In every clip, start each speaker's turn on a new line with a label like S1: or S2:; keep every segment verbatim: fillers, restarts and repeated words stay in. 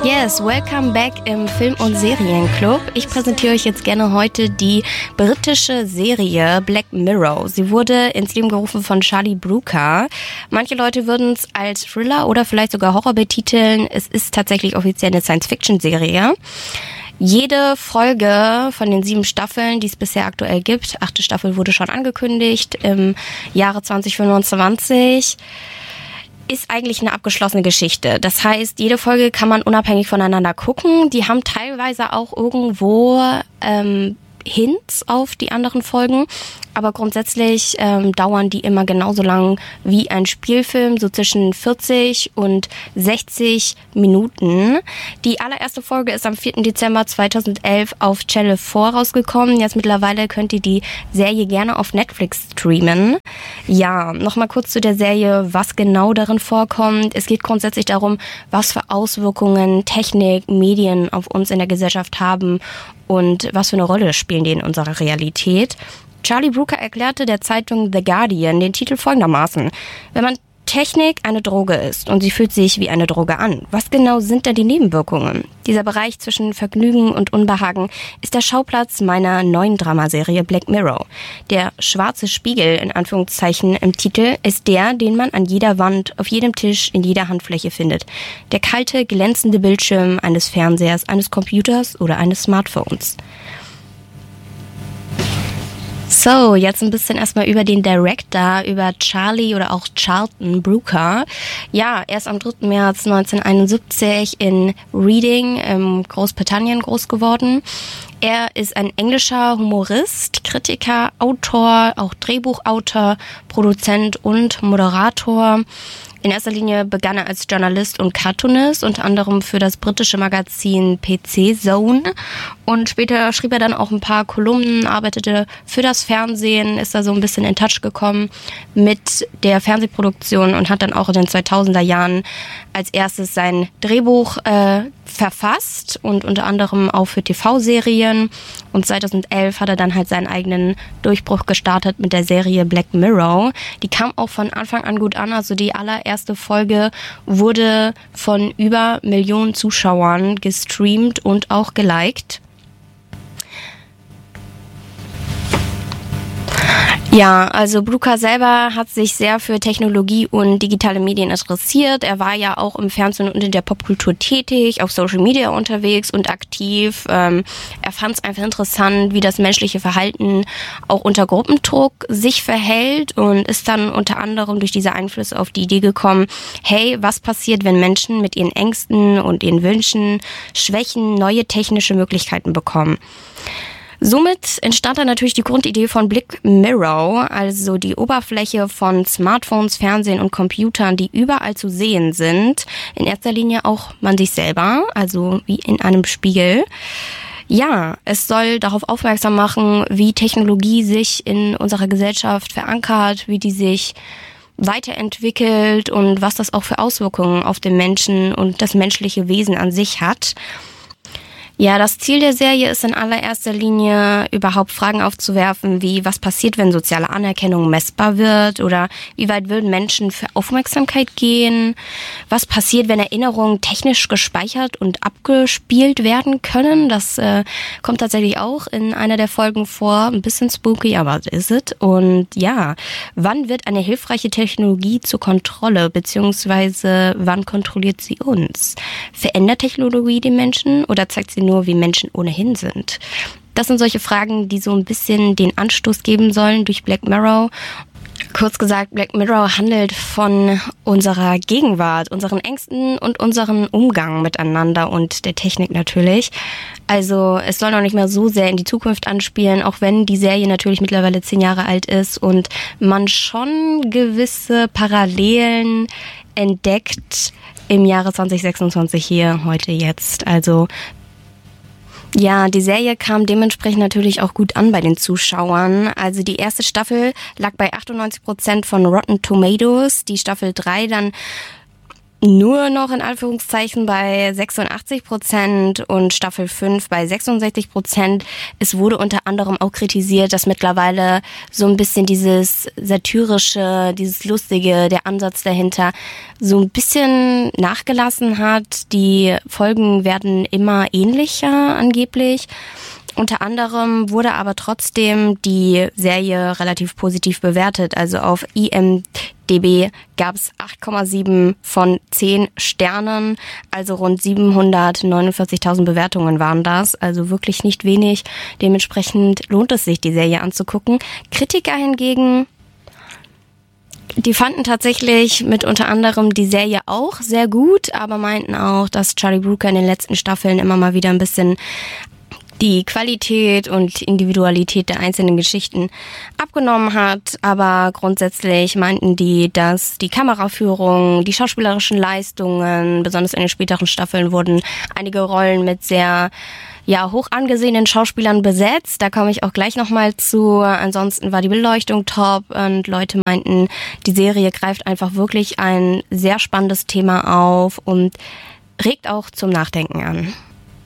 S1: Yes, welcome back im Film- und Serienclub. Ich präsentiere euch jetzt gerne heute die britische Serie Black Mirror. Sie wurde ins Leben gerufen von Charlie Brooker. Manche Leute würden es als Thriller oder vielleicht sogar Horror betiteln. Es ist tatsächlich offiziell eine Science-Fiction-Serie. Jede Folge von den sieben Staffeln, die es bisher aktuell gibt, achte Staffel wurde schon angekündigt im Jahre zwanzig fünfundzwanzig, ist eigentlich eine abgeschlossene Geschichte. Das heißt, jede Folge kann man unabhängig voneinander gucken. Die haben teilweise auch irgendwo ähm, Hints auf die anderen Folgen, aber grundsätzlich ähm, dauern die immer genauso lang wie ein Spielfilm, so zwischen vierzig und sechzig Minuten. Die allererste Folge ist am vierten Dezember zweitausendelf auf Channel vier rausgekommen. Jetzt mittlerweile könnt ihr die Serie gerne auf Netflix streamen. Ja, nochmal kurz zu der Serie, was genau darin vorkommt. Es geht grundsätzlich darum, was für Auswirkungen Technik, Medien auf uns in der Gesellschaft haben und was für eine Rolle spielen die in unserer Realität. Charlie Brooker erklärte der Zeitung The Guardian den Titel folgendermaßen: Wenn man Technik eine Droge ist und sie fühlt sich wie eine Droge an, was genau sind da die Nebenwirkungen? Dieser Bereich zwischen Vergnügen und Unbehagen ist der Schauplatz meiner neuen Dramaserie Black Mirror. Der schwarze Spiegel, in Anführungszeichen, im Titel ist der, den man an jeder Wand, auf jedem Tisch, in jeder Handfläche findet. Der kalte, glänzende Bildschirm eines Fernsehers, eines Computers oder eines Smartphones. So, jetzt ein bisschen erstmal über den Director, über Charlie oder auch Charlton Brooker. Ja, er ist am dritten März neunzehnhunderteinundsiebzig in Reading in Großbritannien groß geworden. Er ist ein englischer Humorist, Kritiker, Autor, auch Drehbuchautor, Produzent und Moderator. In erster Linie begann er als Journalist und Cartoonist, unter anderem für das britische Magazin P C Zone. Und später schrieb er dann auch ein paar Kolumnen, arbeitete für das Fernsehen, ist da so ein bisschen in Touch gekommen mit der Fernsehproduktion und hat dann auch in den zweitausender Jahren als erstes sein Drehbuch äh, verfasst und unter anderem auch für T V-Serien. Und zweitausendelf hat er dann halt seinen eigenen Durchbruch gestartet mit der Serie Black Mirror. Die kam auch von Anfang an gut an, also die allererste Folge wurde von über Millionen Zuschauern gestreamt und auch geliked. Ja, also Brooker selber hat sich sehr für Technologie und digitale Medien interessiert. Er war ja auch im Fernsehen und in der Popkultur tätig, auf Social Media unterwegs und aktiv. Ähm, er fand es einfach interessant, wie das menschliche Verhalten auch unter Gruppendruck sich verhält und ist dann unter anderem durch diese Einflüsse auf die Idee gekommen, hey, was passiert, wenn Menschen mit ihren Ängsten und ihren Wünschen, Schwächen, neue technische Möglichkeiten bekommen? Somit entstand dann natürlich die Grundidee von Black Mirror, also die Oberfläche von Smartphones, Fernsehen und Computern, die überall zu sehen sind. In erster Linie auch man sich selber, also wie in einem Spiegel. Ja, es soll darauf aufmerksam machen, wie Technologie sich in unserer Gesellschaft verankert, wie die sich weiterentwickelt und was das auch für Auswirkungen auf den Menschen und das menschliche Wesen an sich hat. Ja, das Ziel der Serie ist in allererster Linie, überhaupt Fragen aufzuwerfen, wie was passiert, wenn soziale Anerkennung messbar wird oder wie weit würden Menschen für Aufmerksamkeit gehen, was passiert, wenn Erinnerungen technisch gespeichert und abgespielt werden können. Das äh, kommt tatsächlich auch in einer der Folgen vor, ein bisschen spooky, aber is it. Und ja, wann wird eine hilfreiche Technologie zur Kontrolle, beziehungsweise wann kontrolliert sie uns? Verändert Technologie die Menschen oder zeigt sie nur, wie Menschen ohnehin sind? Das sind solche Fragen, die so ein bisschen den Anstoß geben sollen durch Black Mirror. Kurz gesagt, Black Mirror handelt von unserer Gegenwart, unseren Ängsten und unseren Umgang miteinander und der Technik natürlich. Also es soll noch nicht mehr so sehr in die Zukunft anspielen, auch wenn die Serie natürlich mittlerweile zehn Jahre alt ist und man schon gewisse Parallelen entdeckt im Jahre zwanzig sechsundzwanzig hier, heute, jetzt. Also ja, die Serie kam dementsprechend natürlich auch gut an bei den Zuschauern. Also die erste Staffel lag bei achtundneunzig Prozent von Rotten Tomatoes, die Staffel drei dann nur noch in Anführungszeichen bei sechsundachtzig Prozent und Staffel fünf bei sechsundsechzig Prozent. Es wurde unter anderem auch kritisiert, dass mittlerweile so ein bisschen dieses satirische, dieses lustige, der Ansatz dahinter so ein bisschen nachgelassen hat. Die Folgen werden immer ähnlicher angeblich. Unter anderem wurde aber trotzdem die Serie relativ positiv bewertet. Also auf I M D B gab es acht Komma sieben von zehn Sternen, also rund siebenhundertneunundvierzigtausend Bewertungen waren das. Also wirklich nicht wenig. Dementsprechend lohnt es sich, die Serie anzugucken. Kritiker hingegen, die fanden tatsächlich mit unter anderem die Serie auch sehr gut, aber meinten auch, dass Charlie Brooker in den letzten Staffeln immer mal wieder ein bisschen die Qualität und Individualität der einzelnen Geschichten abgenommen hat. Aber grundsätzlich meinten die, dass die Kameraführung, die schauspielerischen Leistungen, besonders in den späteren Staffeln wurden einige Rollen mit sehr ja hoch angesehenen Schauspielern besetzt. Da komme ich auch gleich nochmal zu. Ansonsten war die Beleuchtung top und Leute meinten, die Serie greift einfach wirklich ein sehr spannendes Thema auf und regt auch zum Nachdenken an.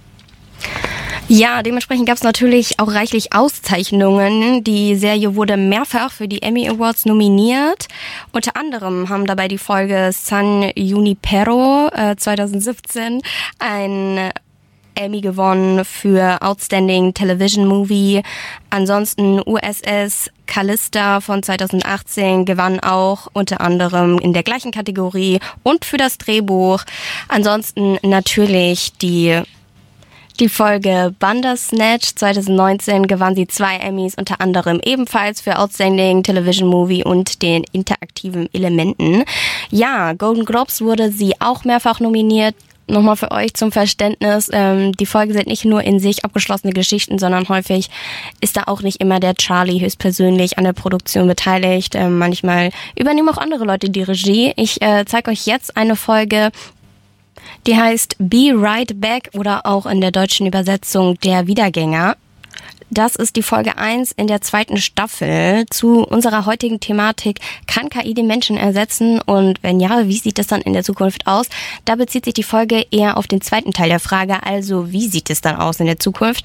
S1: Ja, dementsprechend gab es natürlich auch reichlich Auszeichnungen. Die Serie wurde mehrfach für die Emmy Awards nominiert. Unter anderem haben dabei die Folge San Junipero äh, zwanzig siebzehn ein Emmy gewonnen für Outstanding Television Movie. Ansonsten U S S Callista von zwanzig achtzehn gewann auch unter anderem in der gleichen Kategorie und für das Drehbuch. Ansonsten natürlich die Die Folge Bandersnatch zwanzig neunzehn gewann sie zwei Emmys, unter anderem ebenfalls für Outstanding Television Movie und den interaktiven Elementen. Ja, Golden Globes wurde sie auch mehrfach nominiert. Nochmal für euch zum Verständnis, ähm, die Folgen sind nicht nur in sich abgeschlossene Geschichten, sondern häufig ist da auch nicht immer der Charlie höchstpersönlich an der Produktion beteiligt. Ähm, manchmal übernehmen auch andere Leute die Regie. Ich äh, zeige euch jetzt eine Folge, die heißt Be Right Back oder auch in der deutschen Übersetzung Der Wiedergänger. Das ist die Folge eins in der zweiten Staffel zu unserer heutigen Thematik. Kann K I den Menschen ersetzen? Und wenn ja, wie sieht es dann in der Zukunft aus? Da bezieht sich die Folge eher auf den zweiten Teil der Frage, also wie sieht es dann aus in der Zukunft?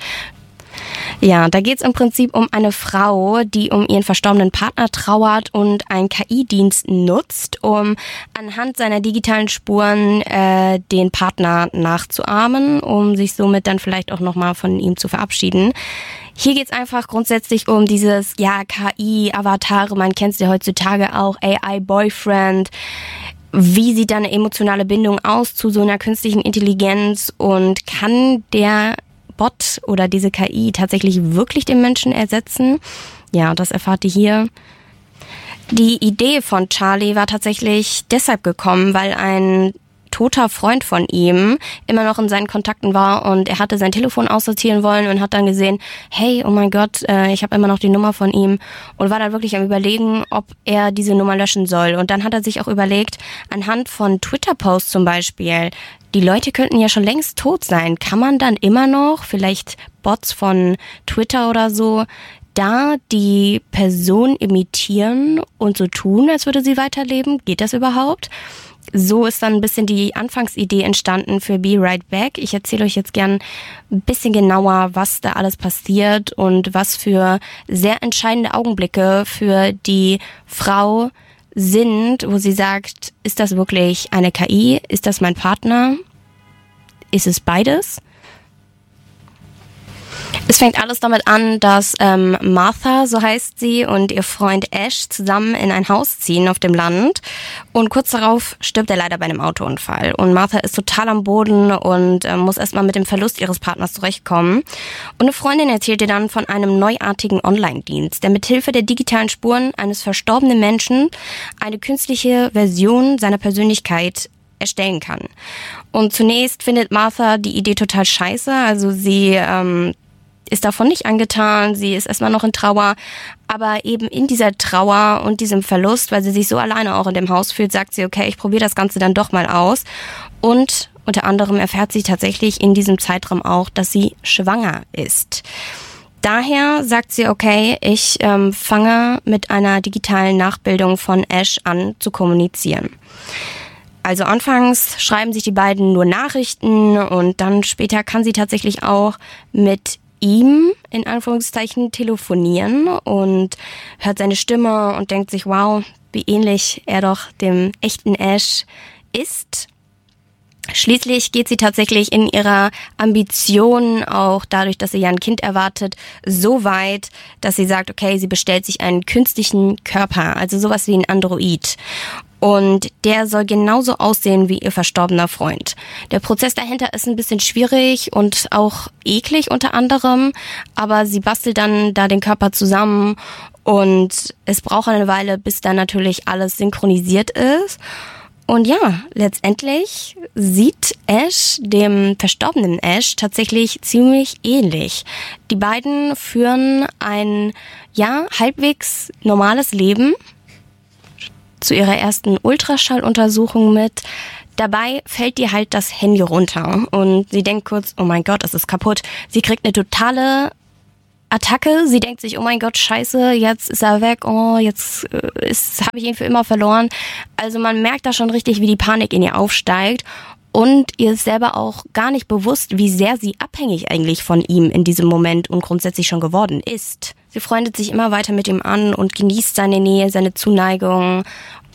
S1: Ja, da geht's im Prinzip um eine Frau, die um ihren verstorbenen Partner trauert und einen K I-Dienst nutzt, um anhand seiner digitalen Spuren äh, den Partner nachzuahmen, um sich somit dann vielleicht auch nochmal von ihm zu verabschieden. Hier geht's einfach grundsätzlich um dieses, ja, K I-Avatare, man kennt sie heutzutage auch, A I-Boyfriend. Wie sieht da eine emotionale Bindung aus zu so einer künstlichen Intelligenz und kann der Bot oder diese K I tatsächlich wirklich den Menschen ersetzen? Ja, das erfahrt ihr hier. Die Idee von Charlie war tatsächlich deshalb gekommen, weil ein toter Freund von ihm immer noch in seinen Kontakten war und er hatte sein Telefon aussortieren wollen und hat dann gesehen, hey, oh mein Gott, äh, ich habe immer noch die Nummer von ihm und war dann wirklich am Überlegen, ob er diese Nummer löschen soll. Und dann hat er sich auch überlegt, anhand von Twitter-Posts zum Beispiel, die Leute könnten ja schon längst tot sein. Kann man dann immer noch, vielleicht Bots von Twitter oder so, da die Person imitieren und so tun, als würde sie weiterleben? Geht das überhaupt? So ist dann ein bisschen die Anfangsidee entstanden für Be Right Back. Ich erzähle euch jetzt gern ein bisschen genauer, was da alles passiert und was für sehr entscheidende Augenblicke für die Frau sind, wo sie sagt, ist das wirklich eine K I? Ist das mein Partner? Ist es beides? Es fängt alles damit an, dass ähm, Martha, so heißt sie, und ihr Freund Ash zusammen in ein Haus ziehen auf dem Land. Und kurz darauf stirbt er leider bei einem Autounfall. Und Martha ist total am Boden und äh, muss erstmal mit dem Verlust ihres Partners zurechtkommen. Und eine Freundin erzählt ihr dann von einem neuartigen Online-Dienst, der mithilfe der digitalen Spuren eines verstorbenen Menschen eine künstliche Version seiner Persönlichkeit erstellen kann. Und zunächst findet Martha die Idee total scheiße. Also sie ähm, ist davon nicht angetan, sie ist erstmal noch in Trauer, aber eben in dieser Trauer und diesem Verlust, weil sie sich so alleine auch in dem Haus fühlt, sagt sie, okay, ich probiere das Ganze dann doch mal aus. Und unter anderem erfährt sie tatsächlich in diesem Zeitraum auch, dass sie schwanger ist. Daher sagt sie, okay, ich ähm, fange mit einer digitalen Nachbildung von Ash an zu kommunizieren. Also anfangs schreiben sich die beiden nur Nachrichten und dann später kann sie tatsächlich auch mit ihm, in Anführungszeichen, telefonieren und hört seine Stimme und denkt sich, wow, wie ähnlich er doch dem echten Ash ist. Schließlich geht sie tatsächlich in ihrer Ambition, auch dadurch, dass sie ja ein Kind erwartet, so weit, dass sie sagt, okay, sie bestellt sich einen künstlichen Körper, also sowas wie ein Android. Und der soll genauso aussehen wie ihr verstorbener Freund. Der Prozess dahinter ist ein bisschen schwierig und auch eklig unter anderem, aber sie bastelt dann da den Körper zusammen und es braucht eine Weile, bis dann natürlich alles synchronisiert ist. Und ja, letztendlich sieht Ash dem verstorbenen Ash tatsächlich ziemlich ähnlich. Die beiden führen ein, ja, halbwegs normales Leben zu ihrer ersten Ultraschalluntersuchung mit. Dabei fällt ihr halt das Handy runter und sie denkt kurz, oh mein Gott, es ist kaputt. Sie kriegt eine totale Attacke. Sie denkt sich, oh mein Gott, scheiße, jetzt ist er weg, oh, jetzt äh, ist, habe ich ihn für immer verloren. Also man merkt da schon richtig, wie die Panik in ihr aufsteigt und ihr ist selber auch gar nicht bewusst, wie sehr sie abhängig eigentlich von ihm in diesem Moment und grundsätzlich schon geworden ist. Sie freundet sich immer weiter mit ihm an und genießt seine Nähe, seine Zuneigung.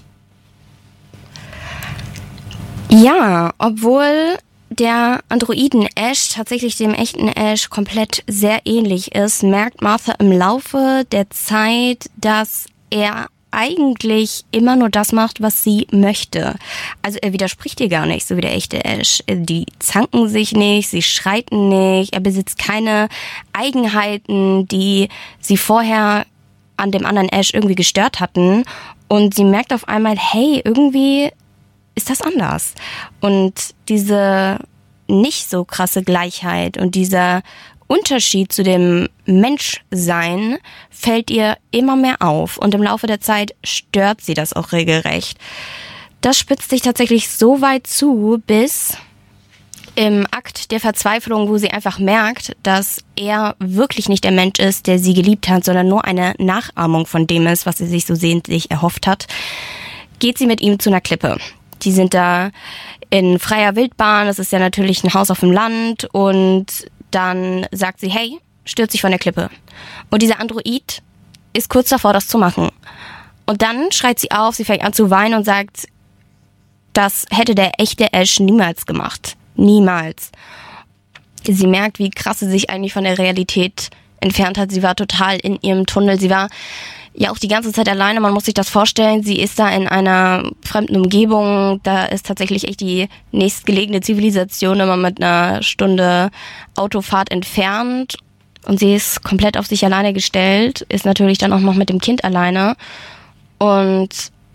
S1: Ja, obwohl der Androiden Ash tatsächlich dem echten Ash komplett sehr ähnlich ist, merkt Martha im Laufe der Zeit, dass er eigentlich immer nur das macht, was sie möchte. Also er widerspricht ihr gar nicht, so wie der echte Ash. Die zanken sich nicht, sie schreiten nicht, er besitzt keine Eigenheiten, die sie vorher an dem anderen Ash irgendwie gestört hatten. Und sie merkt auf einmal, hey, irgendwie ist das anders. Und diese nicht so krasse Gleichheit und dieser Unterschied zu dem Menschsein fällt ihr immer mehr auf und im Laufe der Zeit stört sie das auch regelrecht. Das spitzt sich tatsächlich so weit zu, bis im Akt der Verzweiflung, wo sie einfach merkt, dass er wirklich nicht der Mensch ist, der sie geliebt hat, sondern nur eine Nachahmung von dem ist, was sie sich so sehnlich erhofft hat, geht sie mit ihm zu einer Klippe. Die sind da in freier Wildbahn, das ist ja natürlich ein Haus auf dem Land und dann sagt sie, hey, stürz dich von der Klippe. Und dieser Android ist kurz davor, das zu machen. Und dann schreit sie auf, sie fängt an zu weinen und sagt, das hätte der echte Ash niemals gemacht. Niemals. Sie merkt, wie krass sie sich eigentlich von der Realität entfernt hat. Sie war total in ihrem Tunnel. Sie war ja auch die ganze Zeit alleine. Man muss sich das vorstellen. Sie ist da in einer fremden Umgebung. Da ist tatsächlich echt die nächstgelegene Zivilisation immer mit einer Stunde Autofahrt entfernt. Und sie ist komplett auf sich alleine gestellt. Ist natürlich dann auch noch mit dem Kind alleine. Und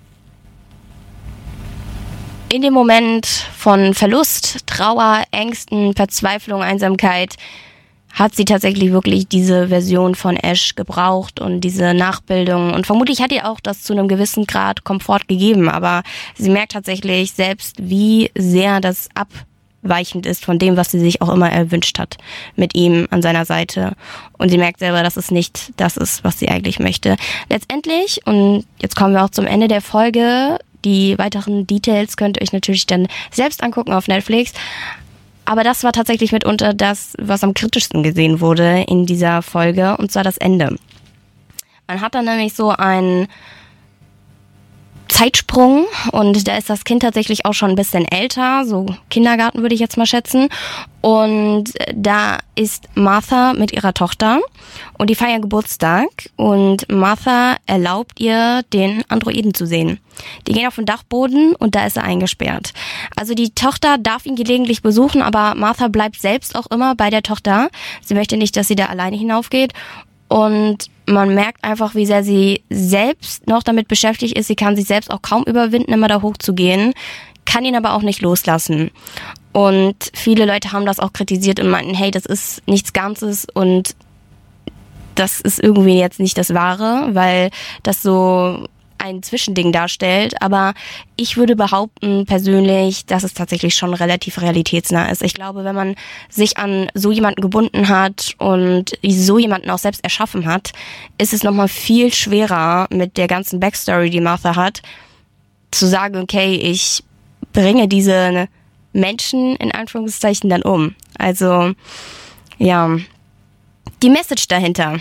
S1: in dem Moment von Verlust, Trauer, Ängsten, Verzweiflung, Einsamkeit hat sie tatsächlich wirklich diese Version von Ash gebraucht und diese Nachbildung. Und vermutlich hat ihr auch das zu einem gewissen Grad Komfort gegeben, aber sie merkt tatsächlich selbst, wie sehr das abweichend ist von dem, was sie sich auch immer erwünscht hat mit ihm an seiner Seite. Und sie merkt selber, dass es nicht das ist, was sie eigentlich möchte. Letztendlich, und jetzt kommen wir auch zum Ende der Folge, die weiteren Details könnt ihr euch natürlich dann selbst angucken auf Netflix. Aber das war tatsächlich mitunter das, was am kritischsten gesehen wurde in dieser Folge, und zwar das Ende. Man hat dann nämlich so einen Zeitsprung und da ist das Kind tatsächlich auch schon ein bisschen älter, so Kindergarten würde ich jetzt mal schätzen. Und da ist Martha mit ihrer Tochter und die feiern Geburtstag und Martha erlaubt ihr, den Androiden zu sehen. Die gehen auf den Dachboden und da ist er eingesperrt. Also die Tochter darf ihn gelegentlich besuchen, aber Martha bleibt selbst auch immer bei der Tochter. Sie möchte nicht, dass sie da alleine hinaufgeht. Und man merkt einfach, wie sehr sie selbst noch damit beschäftigt ist. Sie kann sich selbst auch kaum überwinden, immer da hochzugehen, kann ihn aber auch nicht loslassen. Und viele Leute haben das auch kritisiert und meinten, hey, das ist nichts Ganzes und das ist irgendwie jetzt nicht das Wahre, weil das so ein Zwischending darstellt, aber ich würde behaupten persönlich, dass es tatsächlich schon relativ realitätsnah ist. Ich glaube, wenn man sich an so jemanden gebunden hat und so jemanden auch selbst erschaffen hat, ist es nochmal viel schwerer mit der ganzen Backstory, die Martha hat, zu sagen, okay, ich bringe diese Menschen in Anführungszeichen dann um. Also, ja, die Message dahinter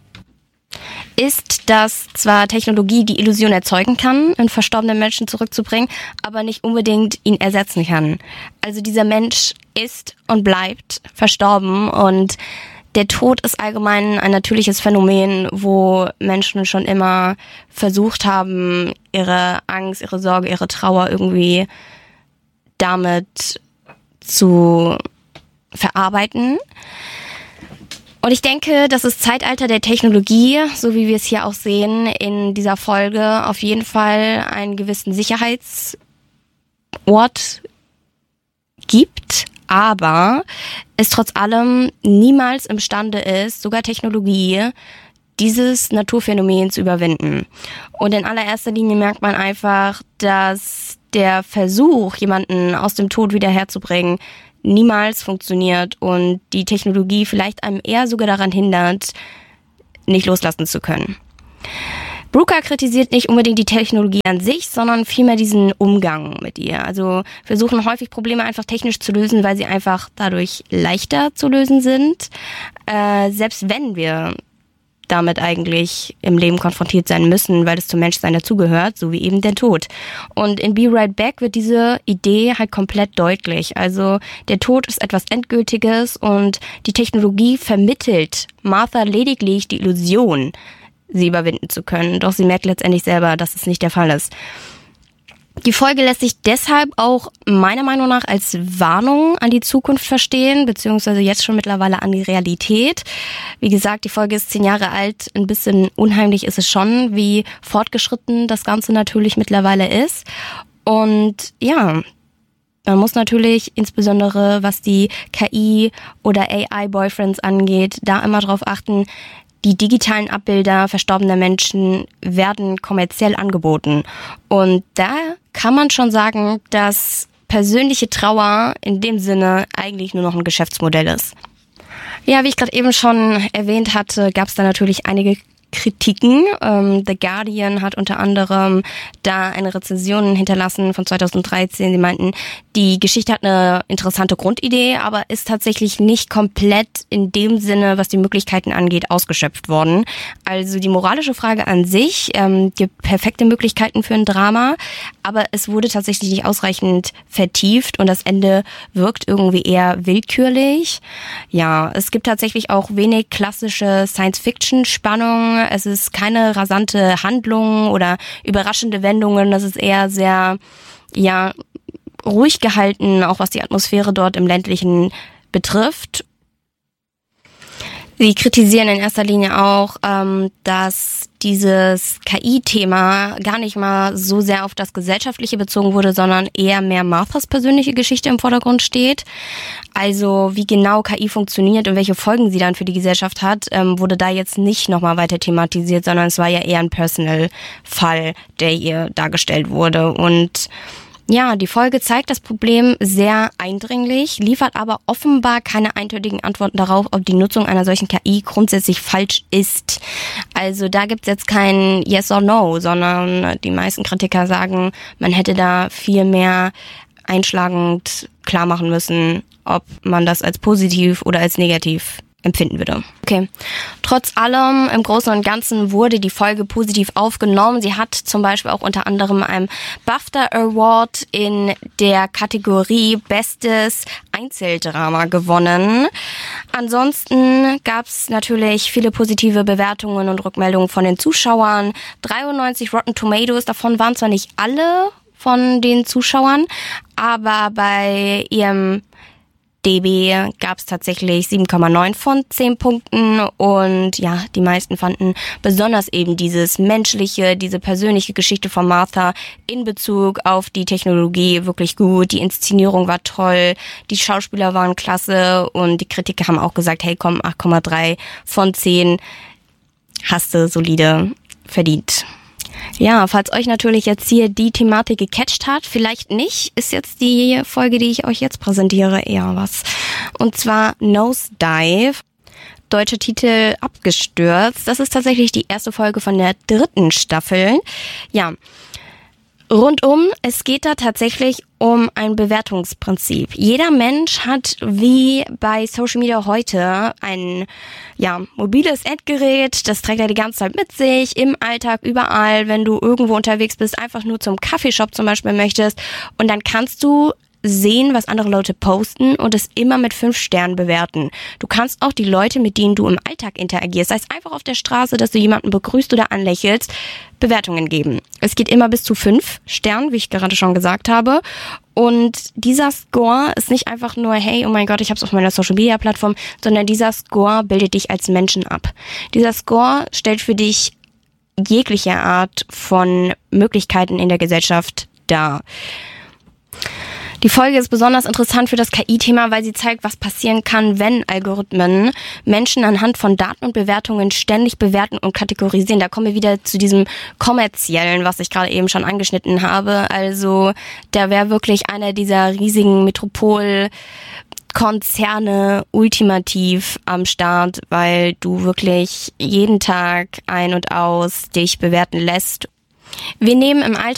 S1: ist, dass zwar Technologie die Illusion erzeugen kann, einen verstorbenen Menschen zurückzubringen, aber nicht unbedingt ihn ersetzen kann. Also dieser Mensch ist und bleibt verstorben und der Tod ist allgemein ein natürliches Phänomen, wo Menschen schon immer versucht haben, ihre Angst, ihre Sorge, ihre Trauer irgendwie damit zu verarbeiten. Und ich denke, dass das Zeitalter der Technologie, so wie wir es hier auch sehen in dieser Folge, auf jeden Fall einen gewissen Sicherheitsort gibt, aber es trotz allem niemals imstande ist, sogar Technologie, dieses Naturphänomen zu überwinden. Und in allererster Linie merkt man einfach, dass der Versuch, jemanden aus dem Tod wieder herzubringen, niemals funktioniert und die Technologie vielleicht einem eher sogar daran hindert, nicht loslassen zu können. Brooker kritisiert nicht unbedingt die Technologie an sich, sondern vielmehr diesen Umgang mit ihr. Also versuchen häufig Probleme einfach technisch zu lösen, weil sie einfach dadurch leichter zu lösen sind, äh, selbst wenn wir damit eigentlich im Leben konfrontiert sein müssen, weil es zum Menschsein dazugehört, so wie eben der Tod. Und in Be Right Back wird diese Idee halt komplett deutlich. Also der Tod ist etwas Endgültiges und die Technologie vermittelt Martha lediglich die Illusion, sie überwinden zu können. Doch sie merkt letztendlich selber, dass es nicht der Fall ist. Die Folge lässt sich deshalb auch meiner Meinung nach als Warnung an die Zukunft verstehen, beziehungsweise jetzt schon mittlerweile an die Realität. Wie gesagt, die Folge ist zehn Jahre alt. Ein bisschen unheimlich ist es schon, wie fortgeschritten das Ganze natürlich mittlerweile ist. Und ja, man muss natürlich insbesondere, was die K I- oder A I-Boyfriends angeht, da immer drauf achten, die digitalen Abbilder verstorbener Menschen werden kommerziell angeboten. Und da kann man schon sagen, dass persönliche Trauer in dem Sinne eigentlich nur noch ein Geschäftsmodell ist. Ja, wie ich gerade eben schon erwähnt hatte, gab es da natürlich einige Kritiken. Ähm, The Guardian hat unter anderem da eine Rezension hinterlassen von zweitausenddreizehn. Sie meinten, die Geschichte hat eine interessante Grundidee, aber ist tatsächlich nicht komplett in dem Sinne, was die Möglichkeiten angeht, ausgeschöpft worden. Also die moralische Frage an sich ähm, gibt perfekte Möglichkeiten für ein Drama, aber es wurde tatsächlich nicht ausreichend vertieft und das Ende wirkt irgendwie eher willkürlich. Ja, es gibt tatsächlich auch wenig klassische Science-Fiction-Spannung. Es ist keine rasante Handlung oder überraschende Wendungen. Das ist eher sehr, ja, ruhig gehalten, auch was die Atmosphäre dort im ländlichen betrifft. Sie kritisieren in erster Linie auch, ähm, dass dieses K I-Thema gar nicht mal so sehr auf das Gesellschaftliche bezogen wurde, sondern eher mehr Marthas persönliche Geschichte im Vordergrund steht. Also wie genau K I funktioniert und welche Folgen sie dann für die Gesellschaft hat, ähm, wurde da jetzt nicht nochmal weiter thematisiert, sondern es war ja eher ein Personal-Fall, der hier dargestellt wurde. Und ja, die Folge zeigt das Problem sehr eindringlich, liefert aber offenbar keine eindeutigen Antworten darauf, ob die Nutzung einer solchen K I grundsätzlich falsch ist. Also da gibt's jetzt kein Yes or No, sondern die meisten Kritiker sagen, man hätte da viel mehr einschlagend klar machen müssen, ob man das als positiv oder als negativ empfinden würde. Okay. Trotz allem, im Großen und Ganzen wurde die Folge positiv aufgenommen. Sie hat zum Beispiel auch unter anderem einen BAFTA Award in der Kategorie Bestes Einzeldrama gewonnen. Ansonsten gab es natürlich viele positive Bewertungen und Rückmeldungen von den Zuschauern. dreiundneunzig Rotten Tomatoes, davon waren zwar nicht alle von den Zuschauern, aber bei ihrem D B gab es tatsächlich sieben Komma neun von zehn Punkten und ja, die meisten fanden besonders eben dieses menschliche, diese persönliche Geschichte von Martha in Bezug auf die Technologie wirklich gut. Die Inszenierung war toll, die Schauspieler waren klasse und die Kritiker haben auch gesagt, hey komm, acht Komma drei von zehn hast du solide verdient. Ja, falls euch natürlich jetzt hier die Thematik gecatcht hat, vielleicht nicht, ist jetzt die Folge, die ich euch jetzt präsentiere, eher was. Und zwar Nosedive, deutscher Titel Abgestürzt. Das ist tatsächlich die erste Folge von der dritten Staffel. Ja, Rundum, es geht da tatsächlich um ein Bewertungsprinzip. Jeder Mensch hat wie bei Social Media heute ein ja mobiles Endgerät, das trägt er die ganze Zeit mit sich, im Alltag, überall, wenn du irgendwo unterwegs bist, einfach nur zum Kaffeeshop zum Beispiel möchtest und dann kannst du sehen, was andere Leute posten und es immer mit fünf Sternen bewerten. Du kannst auch die Leute, mit denen du im Alltag interagierst, sei es einfach auf der Straße, dass du jemanden begrüßt oder anlächelst, Bewertungen geben. Es geht immer bis zu fünf Sternen, wie ich gerade schon gesagt habe. Und dieser Score ist nicht einfach nur, hey, oh mein Gott, ich habe es auf meiner Social-Media-Plattform, sondern dieser Score bildet dich als Menschen ab. Dieser Score stellt für dich jegliche Art von Möglichkeiten in der Gesellschaft dar. Die Folge ist besonders interessant für das K I-Thema, weil sie zeigt, was passieren kann, wenn Algorithmen Menschen anhand von Daten und Bewertungen ständig bewerten und kategorisieren. Da kommen wir wieder zu diesem Kommerziellen, was ich gerade eben schon angeschnitten habe. Also da wäre wirklich einer dieser riesigen Metropolkonzerne ultimativ am Start, weil du wirklich jeden Tag ein und aus dich bewerten lässt. Wir nehmen im Alltag